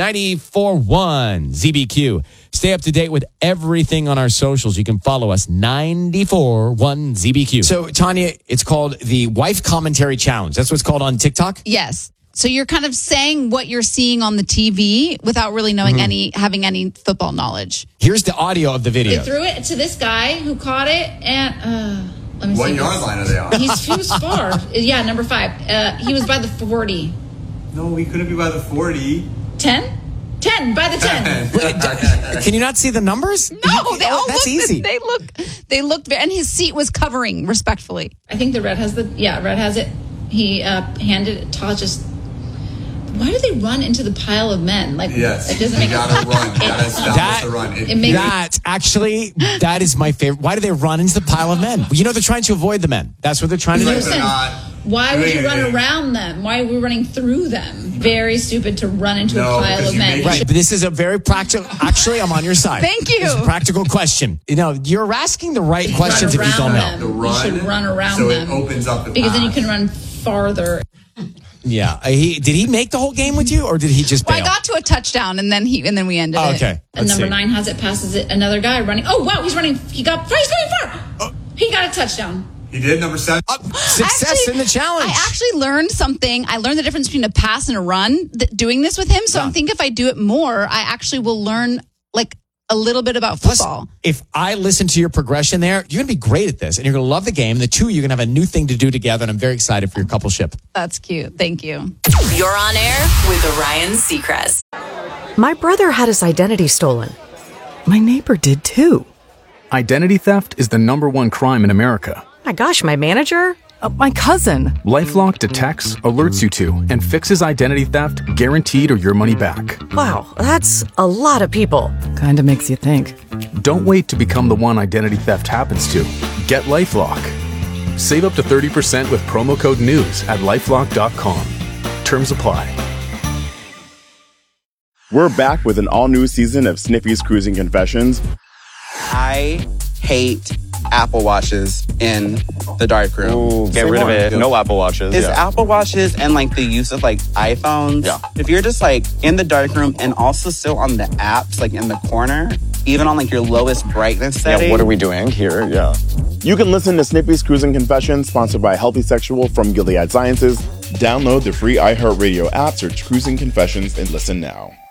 94.1 ZBQ. Stay up to date with everything on our socials. You can follow us, 94.1 ZBQ. So, Tanya, it's called the Wife Commentary Challenge. That's what it's called on TikTok? Yes. So you're kind of saying what you're seeing on the TV without really knowing having any football knowledge. Here's the audio of the video. They threw it to this guy who caught it, and let me see. What yard line are they on? He was far. Yeah, number 5. He was by the 40. No, he couldn't be by the 40. 10? 10, by the 10. Can you not see the numbers? No, they all that's look, easy. They looked, and his seat was covering, respectfully. I think the red has red has it. He handed it. Todd just. Why do they run into the pile of men? Like, yes, it doesn't make you gotta run. You gotta establish the run. That is my favorite. Why do they run into the pile of men? You know, they're trying to avoid the men. That's what they're trying to do. Why would you run around them? Why are we running through them? Very stupid to run into a pile of men. Right, but this is a very practical. Actually, I'm on your side. Thank you. It's a practical question. You know, you're asking the right questions if you don't know. You should run around so them. So it opens up the because path. then you can run farther. Yeah, did he make the whole game with you, or did he just bail? Well, I got to a touchdown, and then we ended it. Okay. And number 9 has it, passes it. Another guy running. Oh wow, he's running. He's going far. He got a touchdown. He did, number 7. Success in the challenge. I actually learned something. I learned the difference between a pass and a run doing this with him. So I think if I do it more, I actually will learn like a little bit about football. Plus, if I listen to your progression there, you're going to be great at this, and you're going to love the game. The two of you are going to have a new thing to do together, and I'm very excited for your coupleship. That's cute. Thank you. You're on air with Ryan Seacrest. My brother had his identity stolen. My neighbor did too. Identity theft is the #1 crime in America. My gosh, my manager? My cousin. LifeLock detects, alerts you to, and fixes identity theft guaranteed or your money back. Wow, that's a lot of people. Kinda makes you think. Don't wait to become the one identity theft happens to. Get LifeLock. Save up to 30% with promo code NEWS at LifeLock.com. Terms apply. We're back with an all-new season of Sniffy's Cruising Confessions. I hate Apple Watches in the darkroom. Ooh, get rid of it. No Apple Watches. It's Apple Watches and like the use of like iPhones. Yeah. If you're just like in the darkroom and also still on the apps, like in the corner, even on like your lowest brightness setting. Yeah, what are we doing here? Yeah. You can listen to Snippy's Cruising Confessions, sponsored by Healthy Sexual from Gilead Sciences. Download the free iHeartRadio app, search Cruising Confessions, and listen now.